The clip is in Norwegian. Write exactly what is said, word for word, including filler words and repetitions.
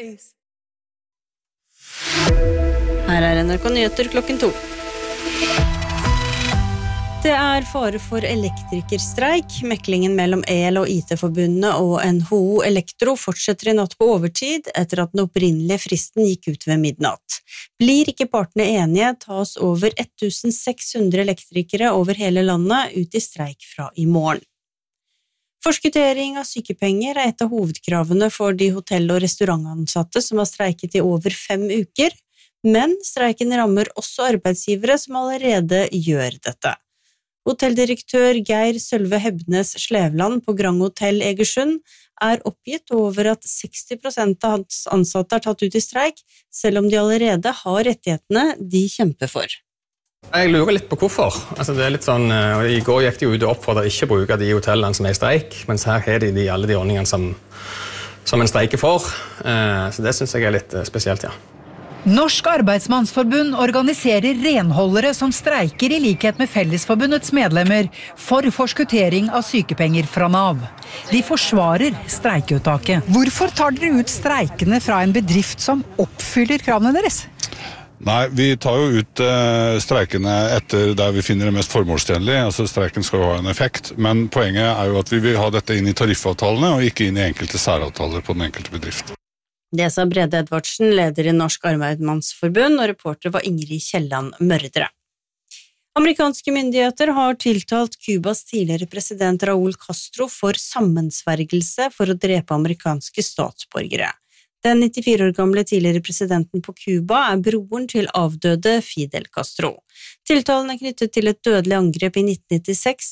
please. Her er N R K Nyheter klokken to. Det er fare for elektrikerstreik. Meklingen mellom El- og I T-forbundene og N H O Elektro fortsetter I natt på overtid etter at den opprinnelige fristen gikk ut ved midnatt. Blir ikke partene enige, tas over elleve seks hundre elektrikere over hele landet ut I streik fra I morgen. Forskuttering av sykepenger er et av hovedkravene for de hotell- og restaurantansatte som har streiket I over fem uker, men streiken rammer også arbeidsgivere som allerede gjør dette. Hotelldirektør Geir Sølve Hebnes Slevland på Grand Hotel Egersund er oppgitt over at seksti prosent av hans ansatte er tatt ut I streik, selv om de allerede har rettighetene de kjemper for. Jeg lurer litt på hvorfor. Altså, det er litt sånn, I går gikk de ut og oppfordret ikke å bruke de hotellene som er I streik, mens her har de, de alle de ordningene som, som en streiker for. Så det synes jeg er litt spesielt, ja. Norsk Arbeidsmannsforbund organiserer renholdere som streiker I likhet med Fellesforbundets medlemmer for forskuttering av sykepenger fra Nav. De forsvarer streikeuttaket. Hvorfor tar dere ut streikene fra en bedrift som oppfyller kravene deres? Nei, vi tar jo ut uh, streikene etter der vi finner det mest formålstjenlig. Altså streiken skal jo ha en effekt, men poenget er jo at vi vil ha dette inn I tariffavtalene og ikke inn I enkelte særavtaler på den enkelte bedrift. Det sa Brede Edvardsen, leder I Norsk Arbeidsmannsforbund, og reporter var Ingrid Kjelland Mørdre. Amerikanske myndigheter har tiltalt Kubas tidligere president Raúl Castro for sammensvergelse for å drepe amerikanske statsborgere. Den nittifire år gamle tidligere presidenten på Kuba er broren til avdøde Fidel Castro. Tiltalen er knyttet til et dødelig angrep I nitten nittiseks,